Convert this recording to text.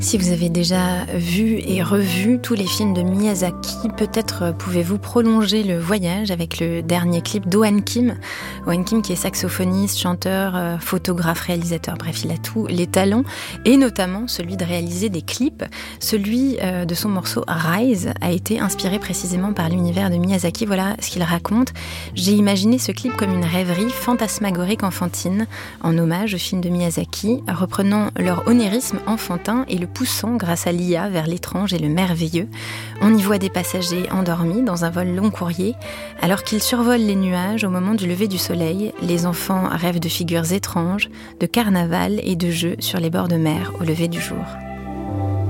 Si vous avez déjà vu et revu tous les films de Miyazaki, peut-être pouvez-vous prolonger le voyage avec le dernier clip d'Ohan Kim. Ohan Kim qui est saxophoniste, chanteur, photographe, réalisateur, bref, il a tous les talents, et notamment celui de réaliser des clips. Celui de son morceau Rise a été inspiré précisément par l'univers de Miyazaki. Voilà ce qu'il raconte. J'ai imaginé ce clip comme une rêverie fantasmagorique enfantine, en hommage au film de Miyazaki, reprenant leur onirisme enfantin et le poussant grâce à l'IA vers l'étrange et le merveilleux. On y voit des passagers endormis dans un vol long courrier, alors qu'ils survolent les nuages au moment du lever du soleil. Les enfants rêvent de figures étranges, de carnaval et de jeux sur les bords de mer au lever du jour.